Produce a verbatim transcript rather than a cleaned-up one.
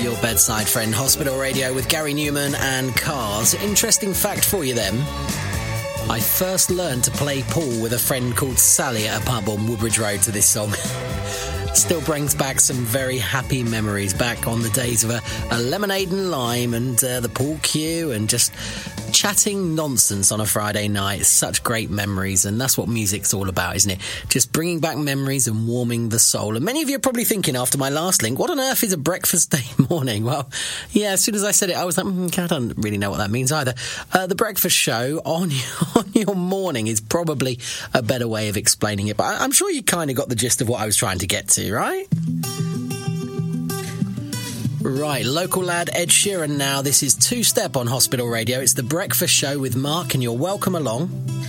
your bedside friend, Hospital Radio with Gary Newman and Cars. Interesting fact for you then. I first learned to play pool with a friend called Sally at a pub on Woodbridge Road to this song. Still brings back some very happy memories back on the days of a, a lemonade and lime and uh, the pool cue and just chatting nonsense on a Friday night. Such great memories, and that's what music's all about, isn't it? Just bringing back memories and warming the soul. And many of you are probably thinking after my last link, what on earth is a breakfast day morning? Well, yeah, as soon as I said it, I was like, mm, I don't really know what that means either. Uh, the breakfast show on your, on your morning is probably a better way of explaining it, but I, I'm sure you kind of got the gist of what I was trying to get to, right? Right, local lad Ed Sheeran now. This is Two Step on Hospital Radio. It's the breakfast show with Mark, and you're welcome along.